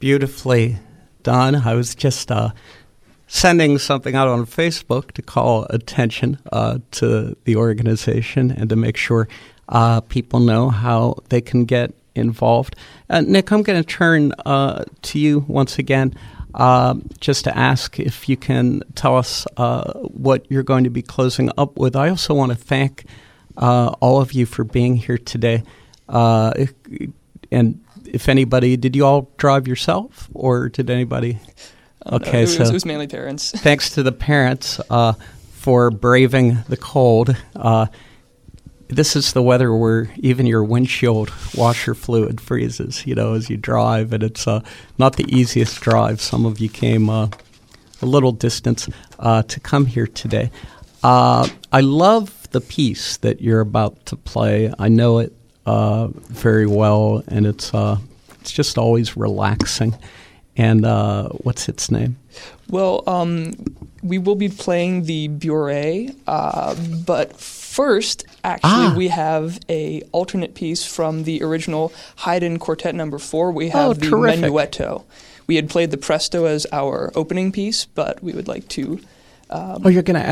beautifully done. I was just sending something out on Facebook to call attention to the organization and to make sure people know how they can get involved. Nick, I'm going to turn to you once again just to ask if you can tell us what you're going to be closing up with. I also want to thank all of you for being here today. And if anybody, did you all drive yourself, or did anybody? Okay, no, it was mainly parents. Thanks to the parents for braving the cold. This is the weather where even your windshield washer fluid freezes, as you drive, and it's not the easiest drive. Some of you came a little distance to come here today. I love the piece that you're about to play. I know it very well, and it's just always relaxing. And what's its name? Well, we will be playing the Bourrée, but first, actually, we have a alternate piece from the original Haydn Quartet No. 4. We have the terrific. Menuetto. We had played the Presto as our opening piece, but we would like to... you're going to